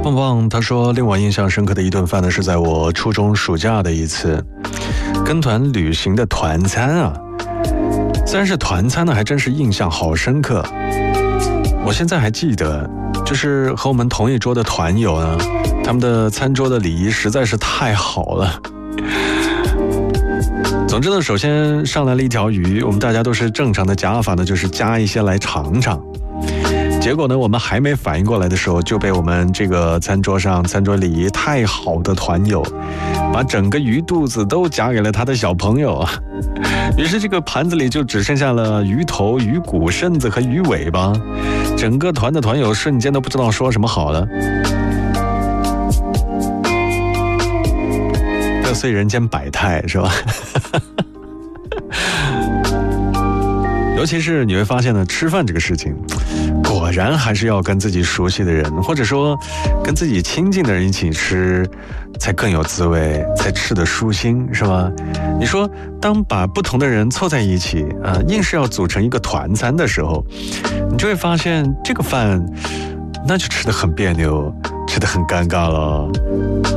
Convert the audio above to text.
旺旺他说，令我印象深刻的一顿饭呢，是在我初中暑假的一次跟团旅行的团餐啊。虽然是团餐呢，还真是印象好深刻。我现在还记得，就是和我们同一桌的团友呢，他们的餐桌的礼仪实在是太好了。总之呢，首先上来了一条鱼，我们大家都是正常的夹法呢，就是夹一些来尝尝。结果呢，我们还没反应过来的时候，就被我们这个餐桌礼仪太好的团友，把整个鱼肚子都夹给了他的小朋友啊。于是这个盘子里就只剩下了鱼头、鱼骨、身子和鱼尾巴，整个团的团友瞬间都不知道说什么好了。这虽人间百态，是吧？尤其是你会发现呢，吃饭这个事情，果然还是要跟自己熟悉的人，或者说跟自己亲近的人一起吃，才更有滋味，才吃得舒心，是吧？你说，当把不同的人凑在一起，硬是要组成一个团餐的时候，你就会发现这个饭，那就吃得很别扭，吃得很尴尬了。